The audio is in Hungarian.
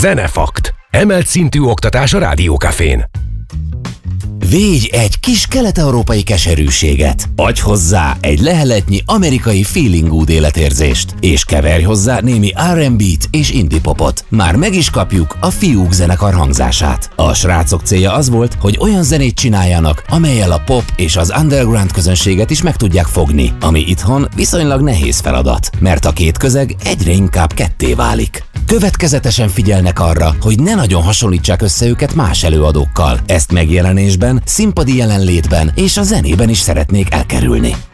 Zenefakt. Emelt szintű oktatás a Rádiókafén. Védj egy kis kelet-európai keserűséget, adj hozzá egy leheletnyi amerikai feeling good életérzést, és keverj hozzá némi R&B-t és indie popot. Már meg is kapjuk a Fiúk zenekar hangzását. A srácok célja az volt, hogy olyan zenét csináljanak, amellyel a pop és az underground közönséget is meg tudják fogni, ami itthon viszonylag nehéz feladat, mert a két közeg egyre inkább ketté válik. Következetesen figyelnek arra, hogy ne nagyon hasonlítsák össze őket más előadókkal. Ezt megjelenésben, színpadi jelenlétben és a zenében is szeretnék elkerülni.